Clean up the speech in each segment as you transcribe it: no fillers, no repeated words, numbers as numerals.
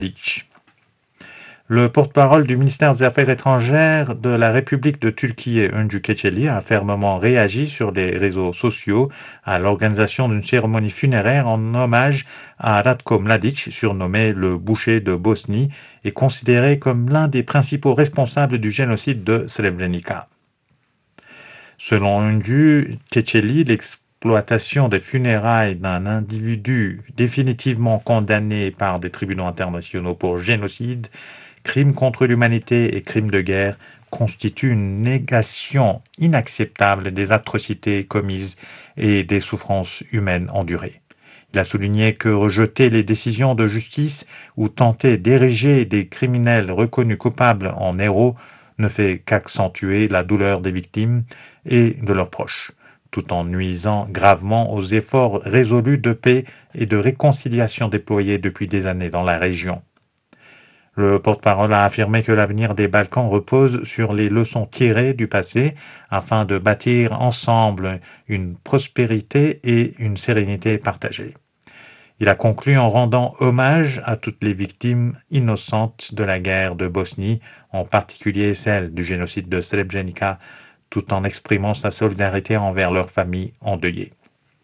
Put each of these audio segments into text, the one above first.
Mladic. Le porte-parole du ministère des Affaires étrangères de la République de Turquie, Öncü Keçeli, a fermement réagi sur les réseaux sociaux à l'organisation d'une cérémonie funéraire en hommage à Ratko Mladic, surnommé le boucher de Bosnie, et considéré comme l'un des principaux responsables du génocide de Srebrenica. Selon Öncü Keçeli, l'exploitation des funérailles d'un individu définitivement condamné par des tribunaux internationaux pour génocide, crime contre l'humanité et crime de guerre constitue une négation inacceptable des atrocités commises et des souffrances humaines endurées. Il a souligné que rejeter les décisions de justice ou tenter d'ériger des criminels reconnus coupables en héros ne fait qu'accentuer la douleur des victimes et de leurs proches, tout en nuisant gravement aux efforts résolus de paix et de réconciliation déployés depuis des années dans la région. Le porte-parole a affirmé que l'avenir des Balkans repose sur les leçons tirées du passé afin de bâtir ensemble une prospérité et une sérénité partagées. Il a conclu en rendant hommage à toutes les victimes innocentes de la guerre de Bosnie, en particulier celles du génocide de Srebrenica, tout en exprimant sa solidarité envers leurs familles endeuillées.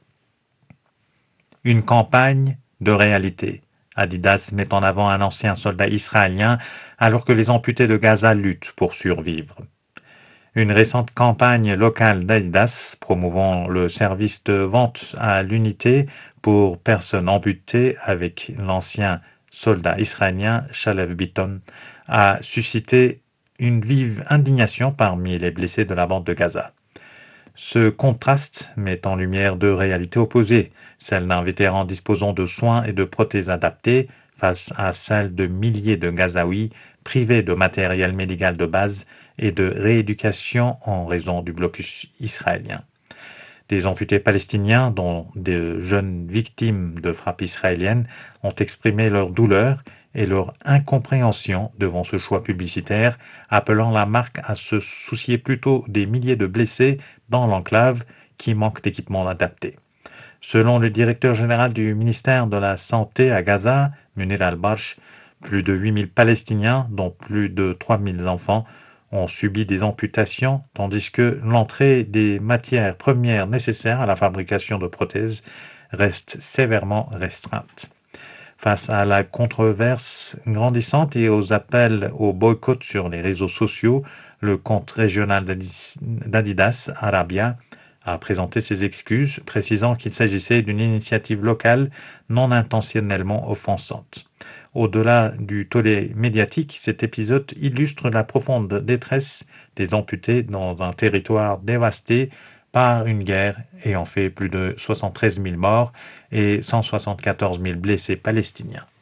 Une campagne de réalité. Adidas met en avant un ancien soldat israélien alors que les amputés de Gaza luttent pour survivre. Une récente campagne locale d'Adidas promouvant le service de vente à l'unité pour personnes amputées avec l'ancien soldat israélien Shalev Bitton a suscité une vive indignation parmi les blessés de la bande de Gaza. Ce contraste met en lumière deux réalités opposées, celle d'un vétéran disposant de soins et de prothèses adaptées face à celle de milliers de Gazaouis privés de matériel médical de base et de rééducation en raison du blocus israélien. Des amputés palestiniens, dont de jeunes victimes de frappes israéliennes, ont exprimé leur douleur et leur incompréhension devant ce choix publicitaire, appelant la marque à se soucier plutôt des milliers de blessés dans l'enclave qui manquent d'équipements adaptés. Selon le directeur général du ministère de la Santé à Gaza, Munir al-Barsh, plus de 8000 Palestiniens, dont plus de 3000 enfants, ont subi des amputations, tandis que l'entrée des matières premières nécessaires à la fabrication de prothèses reste sévèrement restreinte. Face à la controverse grandissante et aux appels au boycott sur les réseaux sociaux, le compte régional d'Adidas, Arabia, a présenté ses excuses, précisant qu'il s'agissait d'une initiative locale non intentionnellement offensante. Au-delà du tollé médiatique, cet épisode illustre la profonde détresse des amputés dans un territoire dévasté par une guerre ayant fait plus de 73 000 morts et 174 000 blessés palestiniens.